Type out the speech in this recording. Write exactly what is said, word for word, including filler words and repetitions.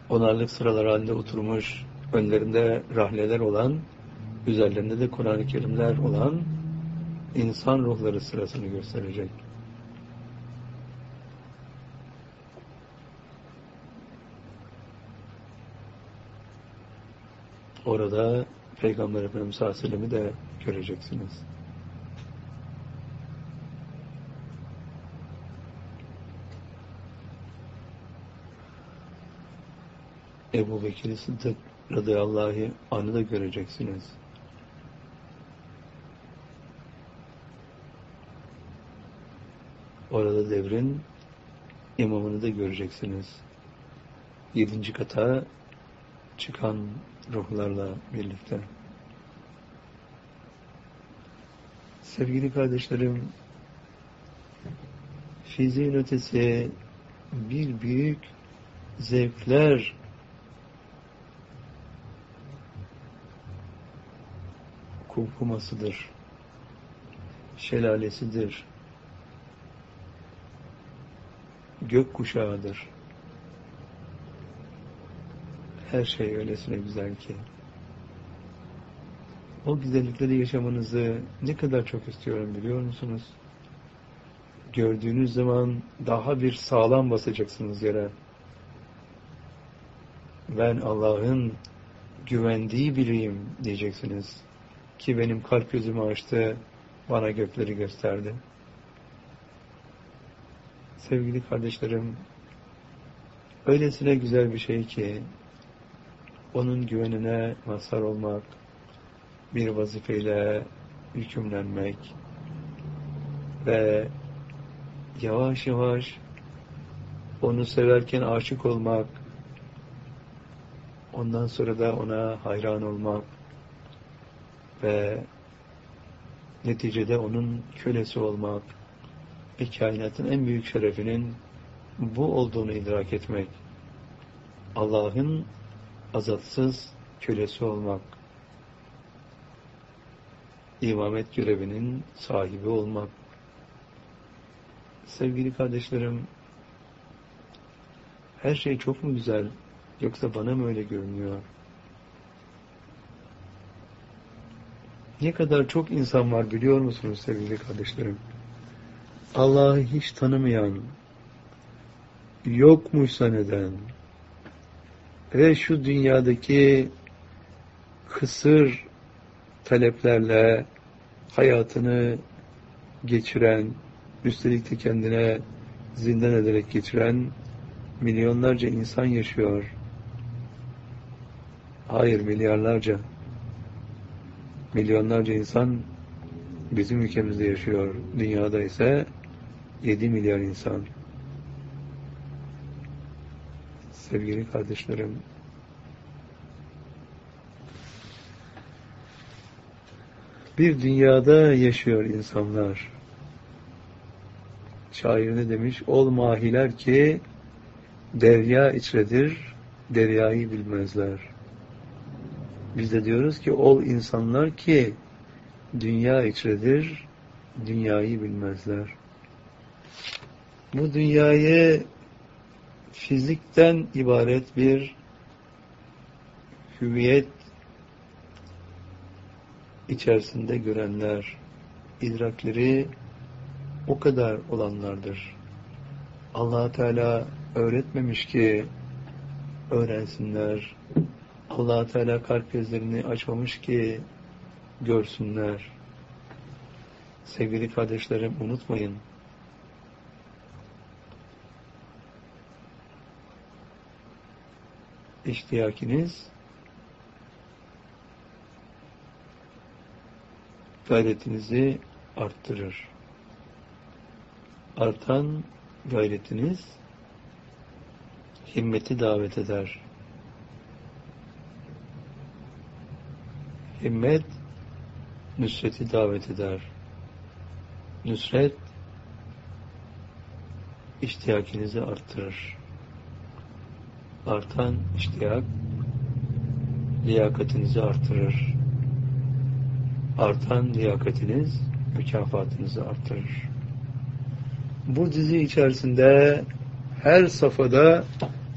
onarlık sıralar halinde oturmuş, önlerinde rahleler olan, üzerlerinde de Kur'an-ı Kerimler olan insan ruhları sırasını gösterecek. Orada Peygamber Efendimiz sallallahu aleyhi ve sellem'i de göreceksiniz. Ebu Bekir Sıddık radıyallahu anh'ı da göreceksiniz. Orada devrin imamını da göreceksiniz. Yedinci kata çıkan ruhlarla birlikte. Sevgili kardeşlerim, fiziğin ötesi bir büyük zevkler kumkumasıdır, şelalesidir, gök kuşağıdır. Her şey öylesine güzel ki. O güzellikleri yaşamanızı ne kadar çok istiyorum biliyor musunuz? Gördüğünüz zaman daha bir sağlam basacaksınız yere. Ben Allah'ın güvendiği biriyim diyeceksiniz. Ki benim kalp gözümü açtı, bana gökleri gösterdi. Sevgili kardeşlerim, öylesine güzel bir şey ki, onun güvenine mazhar olmak, bir vazifeyle hükümlenmek ve yavaş yavaş onu severken aşık olmak, ondan sonra da ona hayran olmak ve neticede onun kölesi olmak ve kainatın en büyük şerefinin bu olduğunu idrak etmek, Allah'ın azatsız kölesi olmak, imamet görevinin sahibi olmak. Sevgili kardeşlerim, her şey çok mu güzel, yoksa bana mı öyle görünüyor? Ne kadar çok insan var biliyor musunuz sevgili kardeşlerim? Allah'ı hiç tanımayan, yokmuş zanneden ve şu dünyadaki kısır taleplerle hayatını geçiren, üstelik de kendine zindan ederek geçiren milyonlarca insan yaşıyor. Hayır, milyarlarca. Milyonlarca insan bizim ülkemizde yaşıyor. Dünyada ise yedi milyar insan. Sevgili kardeşlerim, bir dünyada yaşıyor insanlar. Şair ne demiş? Ol mahiler ki derya içredir, deryayı bilmezler. Biz de diyoruz ki ol insanlar ki dünya içredir, dünyayı bilmezler. Bu dünyayı fizikten ibaret bir hüviyet içerisinde görenler, idrakleri o kadar olanlardır. Allah Teala öğretmemiş ki öğrensinler. Allah Teala kalp gözlerini açmamış ki görsünler. Sevgili kardeşlerim, unutmayın. İştiyakiniz gayretinizi arttırır. Artan gayretiniz himmeti davet eder. Himmet nüsreti davet eder. Nüsret iştiyakinizi arttırır. Artan iştiyak liyakatinizi artırır. Artan liyakatiniz mükafatınızı artırır. Bu dizi içerisinde her safhada